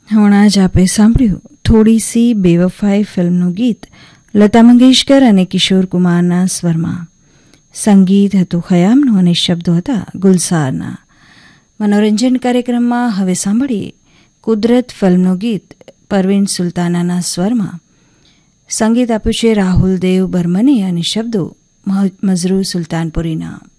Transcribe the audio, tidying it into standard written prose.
હમણાં જ આપે સાંભળ્યું થોડી સી બેવફાઈ ફિલ્મનું ગીત લતા મંગેશકર અને કિશોર કુમારના સ્વરમાં. સંગીત હતું ખયામનું અને શબ્દો હતા ગુલસારના. મનોરંજન કાર્યક્રમમાં હવે સાંભળીએ કુદરત ફિલ્મનું ગીત પરવીન સુલતાનાના સ્વરમાં. સંગીત આપ્યું છે રાહુલ દેવ બર્મને અને શબ્દો મઝરૂર સુલતાનપુરીના.